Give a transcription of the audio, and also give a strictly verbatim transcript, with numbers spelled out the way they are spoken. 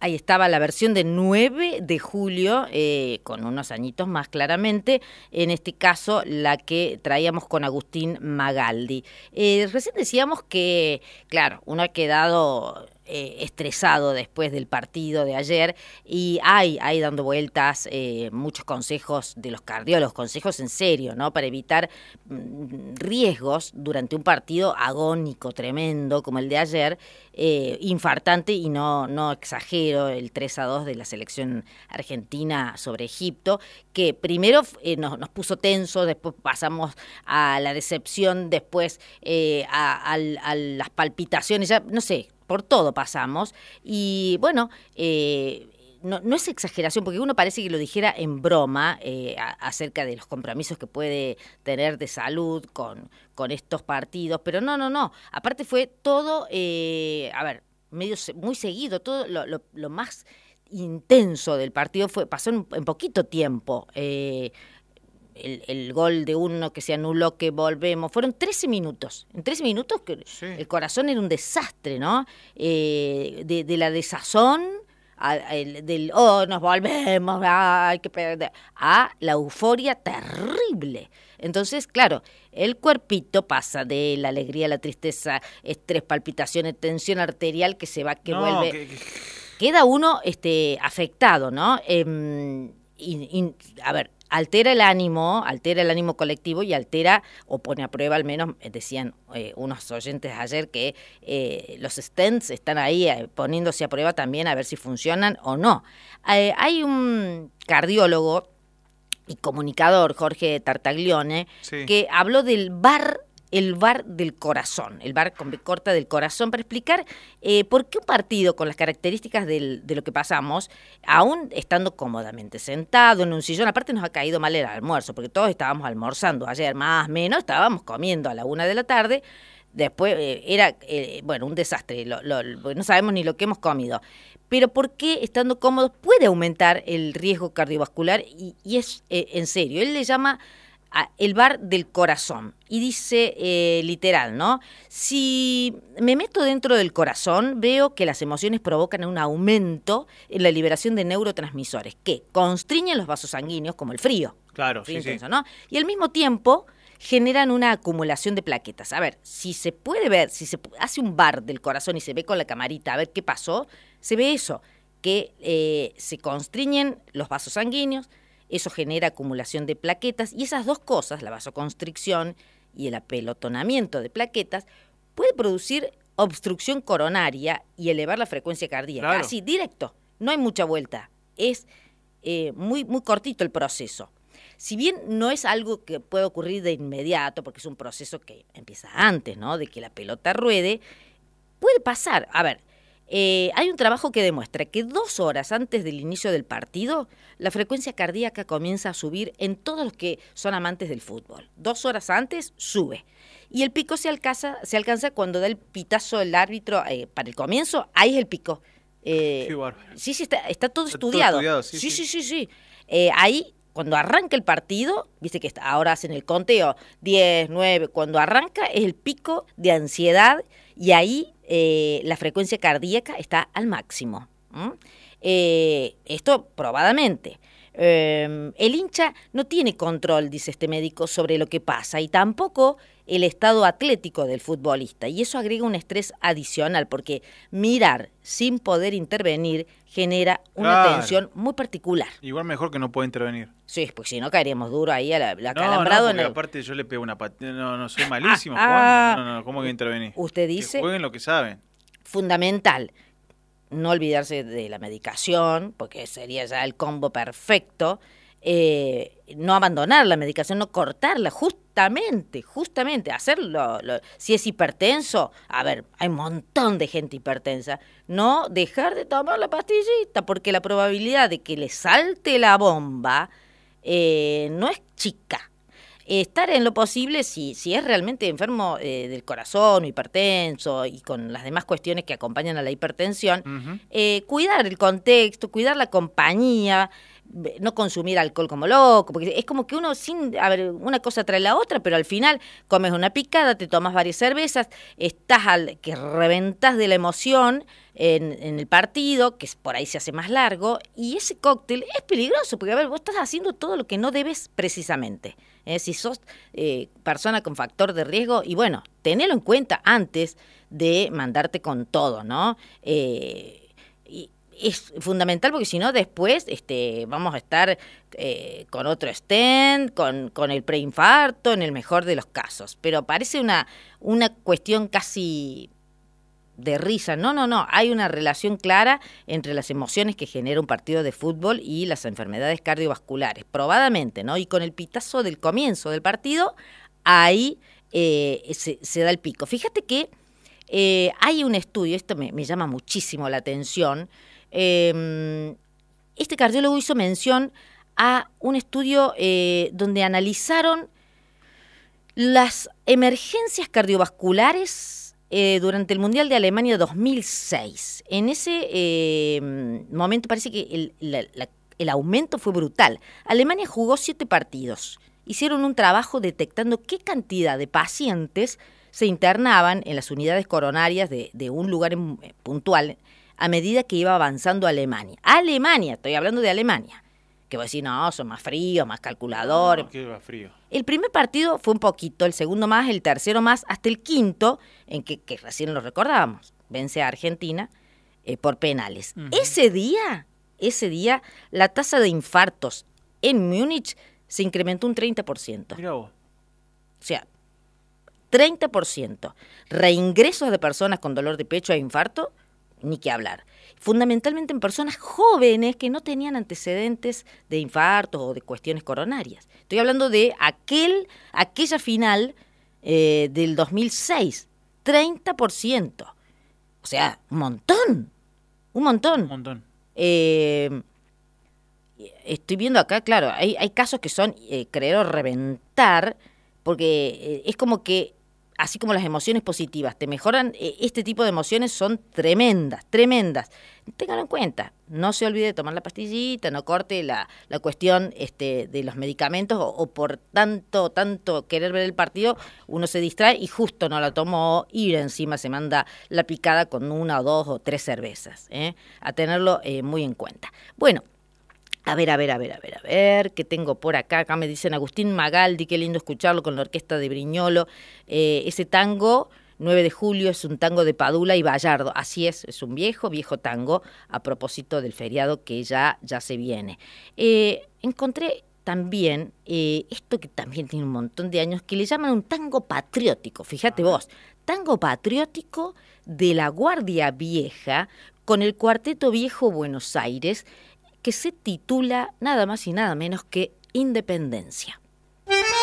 Ahí estaba la versión de nueve de julio, eh, con unos añitos más claramente, en este caso la que traíamos con Agustín Magaldi. Eh, recién decíamos que, claro, uno ha quedado eh, estresado después del partido de ayer y hay, hay dando vueltas eh, muchos consejos de los cardiólogos, consejos en serio, ¿no? Para evitar mm, riesgos durante un partido agónico, tremendo, como el de ayer, eh, infartante, y no, no exagero, el tres a dos de la selección argentina sobre Egipto, que primero eh, nos, nos puso tenso, después pasamos a la decepción, después eh, a, a, a las palpitaciones, ya no sé, por todo pasamos, y bueno, eh, no, no es exageración, porque uno parece que lo dijera en broma eh, a, acerca de los compromisos que puede tener de salud con, con estos partidos, pero no, no, no, aparte fue todo, eh, a ver, medio muy seguido, todo lo, lo, lo más intenso del partido fue pasó en, en poquito tiempo. Eh, El, el gol de uno que se anuló, que volvemos, fueron trece minutos, en trece minutos que sí. El corazón era un desastre, ¿no? Eh, de, de la desazón, a, el, del, oh, nos volvemos, hay que perder, a la euforia terrible. Entonces, claro, el cuerpito pasa de la alegría a la tristeza, estrés, palpitaciones, tensión arterial que se va, que no, vuelve. Que, que... Queda uno este, afectado, ¿no? Eh, y, y, a ver, altera el ánimo, altera el ánimo colectivo y altera, o pone a prueba al menos, decían eh, unos oyentes ayer, que eh, los stents están ahí eh, poniéndose a prueba también a ver si funcionan o no. Eh, hay un cardiólogo y comunicador, Jorge Tartaglione, sí, que habló del V A R, el V A R del corazón, el V A R con B corta del corazón, para explicar eh, por qué un partido con las características del, de lo que pasamos, aún estando cómodamente sentado en un sillón, aparte nos ha caído mal el almuerzo, porque todos estábamos almorzando ayer, más o menos, estábamos comiendo a la una de la tarde, después eh, era, eh, bueno, un desastre, lo, lo, no sabemos ni lo que hemos comido. Pero ¿por qué estando cómodos puede aumentar el riesgo cardiovascular? Y, y es eh, en serio, él le llama el V A R del corazón, y dice eh, literal, ¿no? Si me meto dentro del corazón, veo que las emociones provocan un aumento en la liberación de neurotransmisores que constriñen los vasos sanguíneos, como el frío. Claro, frío sí, intenso, sí. ¿no? Y al mismo tiempo generan una acumulación de plaquetas. A ver, si se puede ver, si se hace un V A R del corazón y se ve con la camarita a ver qué pasó, se ve eso, que eh, se constriñen los vasos sanguíneos. Eso genera acumulación de plaquetas, y esas dos cosas, la vasoconstricción y el apelotonamiento de plaquetas, puede producir obstrucción coronaria y elevar la frecuencia cardíaca. Claro. Así, directo, no hay mucha vuelta, es eh, muy, muy cortito el proceso. Si bien no es algo que puede ocurrir de inmediato, porque es un proceso que empieza antes, ¿no?, de que la pelota ruede, puede pasar. A ver, Eh, hay un trabajo que demuestra que dos horas antes del inicio del partido, la frecuencia cardíaca comienza a subir en todos los que son amantes del fútbol. Dos horas antes sube. Y el pico se alcanza, se alcanza cuando da el pitazo el árbitro eh, para el comienzo, ahí es el pico. Eh, Qué bárbaro. Sí, sí, está, está todo está estudiado. Todo estudiado sí, sí, sí, sí, sí. sí. Eh, ahí, cuando arranca el partido, viste que ahora hacen el conteo, diez, nueve, cuando arranca es el pico de ansiedad, y ahí eh, la frecuencia cardíaca está al máximo. ¿Mm? Eh, esto probadamente. Eh, el hincha no tiene control, dice este médico, sobre lo que pasa, y tampoco el estado atlético del futbolista, y eso agrega un estrés adicional, porque mirar sin poder intervenir genera una claro. tensión muy particular. Igual mejor que no pueda intervenir. Sí, porque si no caeríamos duro ahí a la, la no, calambrado. No, porque en el... aparte yo le pego una patada, no, no, soy malísimo ah, jugando, no, no, no, ¿cómo que intervenir? Usted dice... Que jueguen lo que saben. Fundamental, no olvidarse de la medicación, porque sería ya el combo perfecto, eh, no abandonar la medicación, no cortarla, justamente, justamente, hacerlo, lo, si es hipertenso, a ver, hay un montón de gente hipertensa, no dejar de tomar la pastillita, porque la probabilidad de que le salte la bomba eh, no es chica. Estar en lo posible, si, si es realmente enfermo eh, del corazón o hipertenso y con las demás cuestiones que acompañan a la hipertensión, uh-huh. eh, cuidar el contexto, cuidar la compañía, no consumir alcohol como loco, porque es como que uno sin, a ver, una cosa trae la otra, pero al final comes una picada, te tomas varias cervezas, estás al que reventás de la emoción en, en el partido, que por ahí se hace más largo, y ese cóctel es peligroso, porque a ver, vos estás haciendo todo lo que no debes precisamente. ¿eh? Si sos eh, persona con factor de riesgo, y bueno, tenelo en cuenta antes de mandarte con todo, ¿no? Eh, y, es fundamental porque si no después este, vamos a estar eh, con otro stent, con, con el preinfarto en el mejor de los casos. Pero parece una, una cuestión casi de risa. No, no, no. Hay una relación clara entre las emociones que genera un partido de fútbol y las enfermedades cardiovasculares, probadamente, ¿no? Y con el pitazo del comienzo del partido, ahí eh, se, se da el pico. Fíjate que eh, hay un estudio, esto me, me llama muchísimo la atención. Eh, este cardiólogo hizo mención a un estudio eh, donde analizaron las emergencias cardiovasculares eh, durante el Mundial de Alemania dos mil seis. En ese eh, momento parece que el, la, la, el aumento fue brutal. Alemania jugó siete partidos. Hicieron un trabajo detectando qué cantidad de pacientes se internaban en las unidades coronarias de, de un lugar en, puntual a medida que iba avanzando Alemania. Alemania, estoy hablando de Alemania. Que vos decís, no, son más fríos, más calculadores. No, que va frío. El primer partido fue un poquito, el segundo más, el tercero más, hasta el quinto, en que, que recién lo recordábamos, vence a Argentina eh, por penales. Uh-huh. Ese día, ese día, la tasa de infartos en Múnich se incrementó un treinta por ciento. Mirá vos. O sea, treinta por ciento. Reingresos de personas con dolor de pecho e infarto, ni que hablar. Fundamentalmente en personas jóvenes que no tenían antecedentes de infartos o de cuestiones coronarias. Estoy hablando de aquel, aquella final eh, del dos mil seis, treinta por ciento. O sea, un montón, un montón. Un montón. Eh, estoy viendo acá, claro, hay, hay casos que son, eh, creo, reventar, porque eh, es como que así como las emociones positivas te mejoran, este tipo de emociones son tremendas, tremendas. Ténganlo en cuenta, no se olvide de tomar la pastillita, no corte la, la cuestión este, de los medicamentos o, o por tanto, tanto querer ver el partido, uno se distrae y justo no la tomó y encima se manda la picada con una o dos o tres cervezas, ¿eh? A tenerlo eh, muy en cuenta. Bueno, A ver, a ver, a ver, a ver, a ver, ¿qué tengo por acá? Acá me dicen Agustín Magaldi, qué lindo escucharlo con la orquesta de Briñolo. Eh, ese tango, nueve de julio, es un tango de Padula y Bayardo. Así es, es un viejo, viejo tango a propósito del feriado que ya, ya se viene. Eh, encontré también eh, esto que también tiene un montón de años, que le llaman un tango patriótico, fíjate vos, tango patriótico de la Guardia Vieja con el Cuarteto Viejo Buenos Aires, que se titula nada más y nada menos que Independencia.